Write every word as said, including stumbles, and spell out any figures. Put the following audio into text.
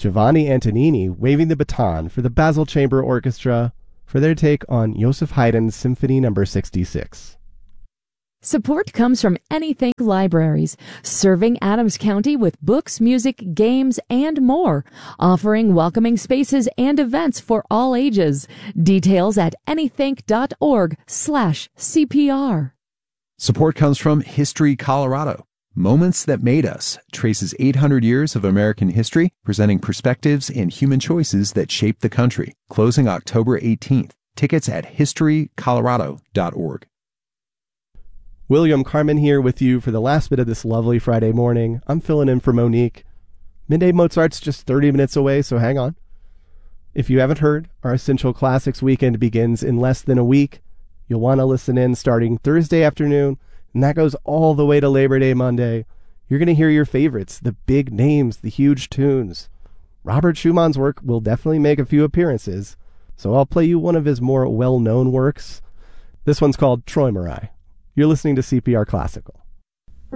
Giovanni Antonini waving the baton for the Basel Chamber Orchestra for their take on Joseph Haydn's Symphony number sixty-six. Support comes from Anythink Libraries, serving Adams County with books, music, games, and more, offering welcoming spaces and events for all ages. Details at anythink.org slash CPR. Support comes from History Colorado. Moments That Made Us traces eight hundred years of American history, presenting perspectives and human choices that shaped the country. Closing October eighteenth. Tickets at history colorado dot org. William Carmen here with you for the last bit of this lovely Friday morning. I'm filling in for Monique. Midday Mozart's just thirty minutes away, so hang on. If you haven't heard, our Essential Classics weekend begins in less than a week. You'll want to listen in starting Thursday afternoon, and that goes all the way to Labor Day Monday. You're going to hear your favorites, the big names, the huge tunes. Robert Schumann's work will definitely make a few appearances, so I'll play you one of his more well-known works. This one's called Träumerei. You're listening to C P R Classical.